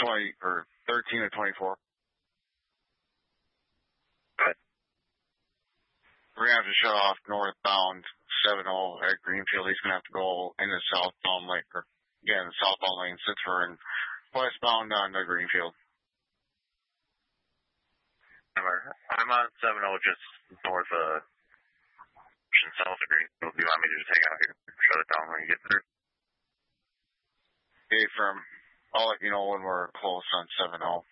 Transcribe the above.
20 or 13 or 24. Okay. We're going to have to shut off northbound 70 at Greenfield. He's going to have to go in the southbound lane, or again, the southbound lane since we're in westbound on the Greenfield. I'm on 70 just north of south of Greenfield. Do you want me to just take out here? Shut it down when you get through? Okay, I'll let you know when we're close on 70.